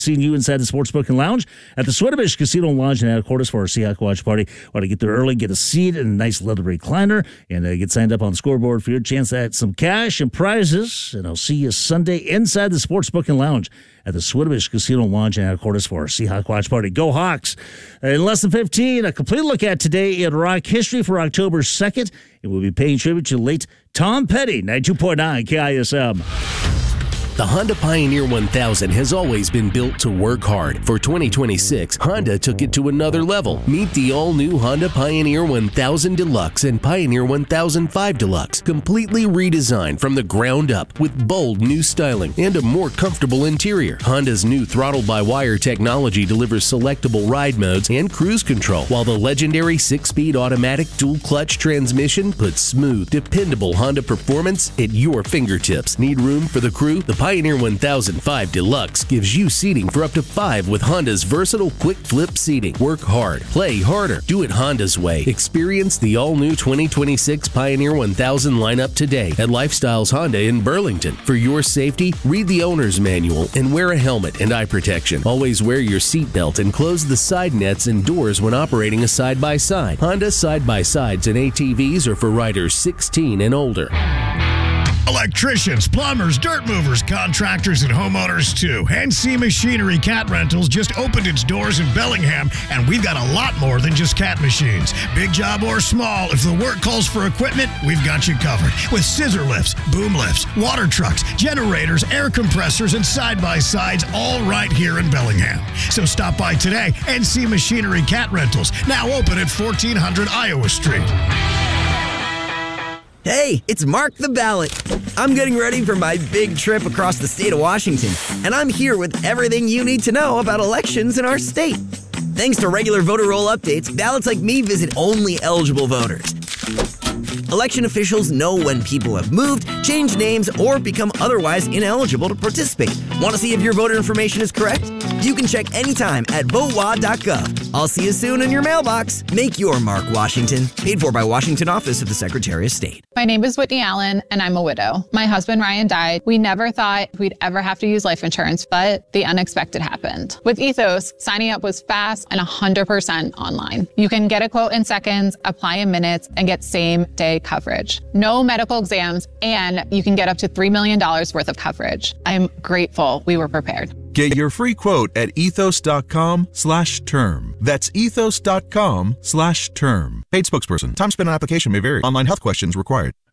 Seeing you inside the Sportsbook and Lounge at the Swinomish Casino and Lodge in Anacortes for our Seahawk Watch Party. Want to get there early, get a seat and a nice leather recliner, and get signed up on the scoreboard for your chance at some cash and prizes. And I'll see you Sunday inside the Sportsbook and Lounge at the Swinomish Casino and Lodge in Anacortes for our Seahawk Watch Party. Go Hawks! In less than 15, a complete look at today in rock history for October 2nd. And we'll be paying tribute to late Tom Petty, 92.9 KISM. The Honda Pioneer 1000 has always been built to work hard. For 2026, Honda took it to another level. Meet the all-new Honda Pioneer 1000 Deluxe and Pioneer 1005 Deluxe, completely redesigned from the ground up with bold new styling and a more comfortable interior. Honda's new throttle-by-wire technology delivers selectable ride modes and cruise control, while the legendary 6-speed automatic dual-clutch transmission puts smooth, dependable Honda performance at your fingertips. Need room for the crew? The Pioneer 1005 Deluxe gives you seating for up to 5 with Honda's versatile quick flip seating. Work hard, play harder, do it Honda's way. Experience the all-new 2026 Pioneer 1000 lineup today at Lifestyles Honda in Burlington. For your safety, read the owner's manual and wear a helmet and eye protection. Always wear your seatbelt and close the side nets and doors when operating a side-by-side. Honda side-by-sides and ATVs are for riders 16 and older. Electricians, plumbers, dirt movers, contractors, and homeowners too. NC Machinery Cat Rentals just opened its doors in Bellingham, and we've got a lot more than just cat machines. Big job or small, if the work calls for equipment, we've got you covered. With scissor lifts, boom lifts, water trucks, generators, air compressors, and side-by-sides, all right here in Bellingham. So stop by today. NC Machinery Cat Rentals, now open at 1400 Iowa Street. Hey, it's Mark the Ballot. I'm getting ready for my big trip across the state of Washington, and I'm here with everything you need to know about elections in our state. Thanks to regular voter roll updates, ballots like me visit only eligible voters. Election officials know when people have moved, changed names, or become otherwise ineligible to participate. Want to see if your voter information is correct? You can check anytime at votewa.gov. I'll see you soon in your mailbox. Make your mark, Washington. Paid for by Washington Office of the Secretary of State. My name is Whitney Allen, and I'm a widow. My husband, Ryan, died. We never thought we'd ever have to use life insurance, but the unexpected happened. With Ethos, signing up was fast and 100% online. You can get a quote in seconds, apply in minutes, and get same-day coverage. No medical exams, and you can get up to $3 million worth of coverage. I'm grateful we were prepared. Get your free quote at ethos.com/term. That's ethos.com/term. Paid spokesperson. Time spent on application may vary. Online health questions required.